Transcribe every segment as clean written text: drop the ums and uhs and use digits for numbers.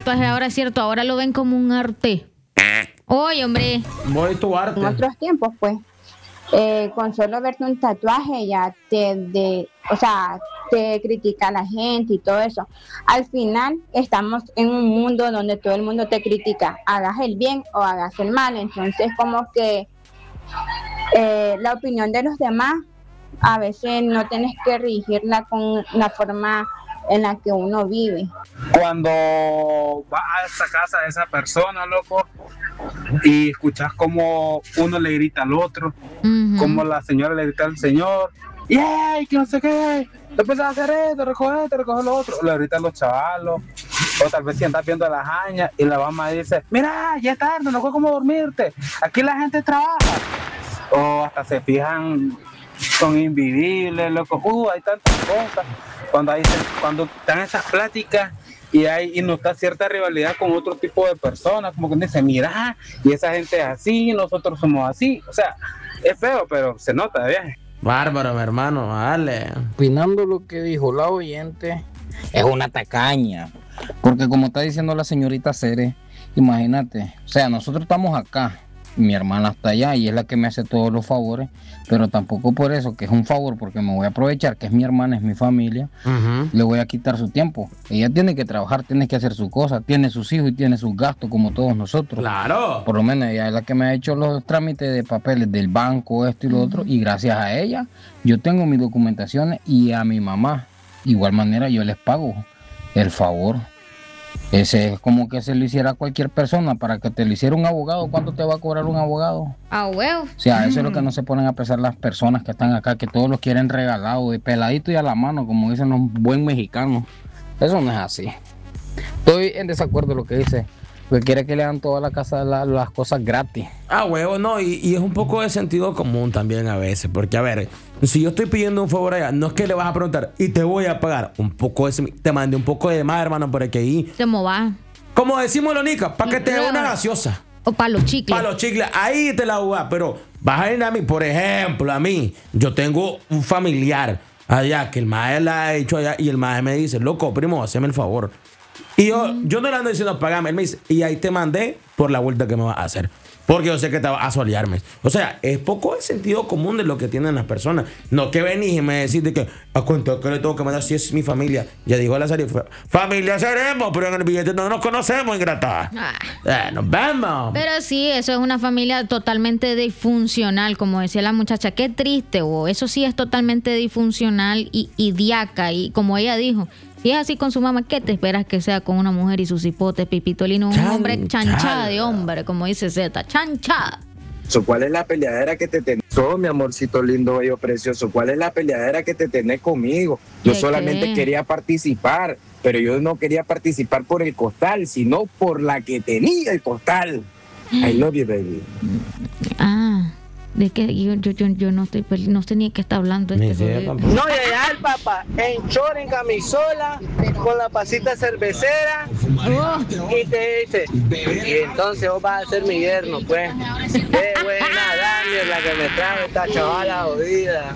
tatuaje ahora es cierto, ahora lo ven como un arte. Oye, hombre. Voy tu arte. En otros tiempos, pues, con solo verte un tatuaje ya te critica la gente y todo eso. Al final estamos en un mundo donde todo el mundo te critica, hagas el bien o hagas el mal. Entonces, como que la opinión de los demás a veces no tienes que regirla con la forma en la que uno vive. Cuando vas a esa casa de esa persona, loco, y escuchas como uno le grita al otro, como la señora le grita al señor, ¡yay! Que no sé qué, empiezas a hacer esto, recoge lo otro, le gritan los chavalos, o tal vez si andas viendo las hañas y la mamá dice, mira, ya es tarde, no fue como dormirte, aquí la gente trabaja, o hasta se fijan con invivibles, loco, hay tantas cosas, cuando están esas pláticas y no está cierta rivalidad con otro tipo de personas, como que dice, mira, y esa gente es así, nosotros somos así, o sea, es feo, pero se nota de viaje. Bárbaro, mi hermano, dale. Opinando lo que dijo la oyente, es una tacaña, porque como está diciendo la señorita Cere, imagínate, o sea, nosotros estamos acá, mi hermana está allá y es la que me hace todos los favores, pero tampoco por eso, que es un favor, porque me voy a aprovechar, que es mi hermana, es mi familia, le voy a quitar su tiempo. Ella tiene que trabajar, tiene que hacer su cosa, tiene sus hijos y tiene sus gastos como todos nosotros. Claro. Por lo menos ella es la que me ha hecho los trámites de papeles del banco, esto y lo otro, y gracias a ella yo tengo mis documentaciones y a mi mamá, igual manera yo les pago el favor. Ese es como que se lo hiciera a cualquier persona. Para que te lo hiciera un abogado, ¿cuánto te va a cobrar un abogado? Ah, huevo. O sea, eso es lo que no se ponen a pensar las personas que están acá, que todos los quieren regalado, de peladito y a la mano, como dicen los buen mexicanos. Eso no es así. Estoy en desacuerdo con lo que dice, porque quiere que le dan toda la casa las cosas gratis. Ah, huevo, no, y es un poco de sentido común también a veces, porque a ver, si yo estoy pidiendo un favor allá, no es que le vas a preguntar y te voy a pagar un poco te mandé un poco de más, hermano, por aquí. Se va. Como decimos Lonica, para que te dé una gaseosa. O para los chicles. Para los chicles, ahí te la jugás, pero vas a ir a mí, por ejemplo, a mí, yo tengo un familiar allá que el maestro la ha hecho allá y el maestro me dice, loco, primo, haceme el favor. Y yo no le ando diciendo pagame, él me dice, y ahí te mandé por la vuelta que me vas a hacer. Porque yo sé que te vas a solearme. O sea, es poco el sentido común de lo que tienen las personas. No que venís y me decís de que, ¿a cuánto que le tengo que mandar si es mi familia? Ya dijo la serie, familia seremos, pero en el billete no nos conocemos, ingrata. Nos vemos. Pero sí, eso es una familia totalmente disfuncional, como decía la muchacha. Qué triste, eso sí es totalmente disfuncional y diaca. Y como ella dijo, si es así con su mamá, ¿qué te esperas que sea con una mujer y sus hipotes, pipitolino? Un hombre chanchada de hombre, como dice Z, chanchada. ¿Cuál es la peleadera que te tenés? Mi amorcito lindo, bello, precioso. ¿Cuál es la peleadera que te tenés conmigo? Yo solamente quería participar, pero yo no quería participar por el costal, sino por la que tenía el costal. I love you, baby. De que yo no estoy, no sé ni qué está hablando No, ya el papá, en short, en camisola, con la pasita cervecera, y te dice, y entonces vos vas a ser mi yerno, pues. Qué buena Daniel, la que me trae esta chavala jodida.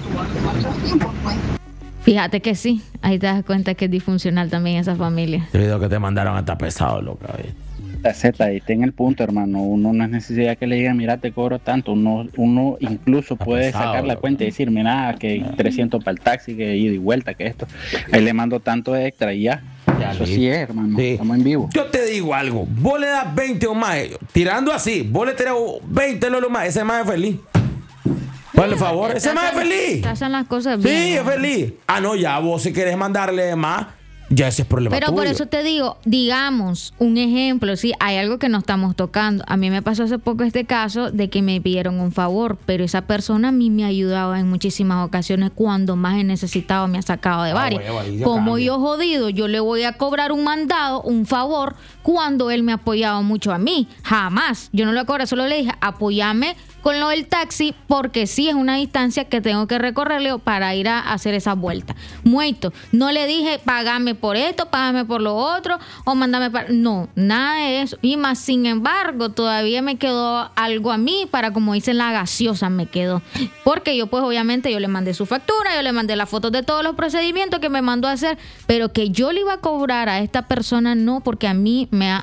Fíjate que sí, ahí te das cuenta que es disfuncional también esa familia. El video que te mandaron está pesado, loca. La Z, ahí está en el punto, hermano. Uno no es necesidad que le digan, mira, te cobro tanto. Uno incluso puede sacar la cuenta y decir, mira, que 300 para el taxi, que ida y vuelta, que esto. Ahí le mando tanto extra y ya. Eso sí es, hermano. Sí. Estamos en vivo. Yo te digo algo. Vos le das 20 o más. Tirando así, vos le tirás 20 lo más. Ese más es feliz. Por favor, ese más es feliz. Hacen las cosas bien. Sí, es feliz. No, ya vos si querés mandarle más, ya ese es problema Pero tuyo. por eso te digo, digamos, un ejemplo, sí, hay algo que no estamos tocando. A mí me pasó hace poco este caso de que me pidieron un favor, pero esa persona a mí me ha ayudado en muchísimas ocasiones cuando más he necesitado, me ha sacado de varias. Como yo jodido, yo le voy a cobrar un mandado, un favor, cuando él me ha apoyado mucho a mí. Jamás. Yo no lo cobro, solo le dije, apóyame con lo del taxi, porque sí es una distancia que tengo que recorrerle para ir a hacer esa vuelta. Muerto. No le dije, págame por esto, págame por lo otro, o mándame para... No, nada de eso. Y más, sin embargo, todavía me quedó algo a mí para, como dicen, la gaseosa me quedó. Porque yo, pues, obviamente, yo le mandé su factura, yo le mandé las fotos de todos los procedimientos que me mandó a hacer, pero que yo le iba a cobrar a esta persona, no, porque a mí me ha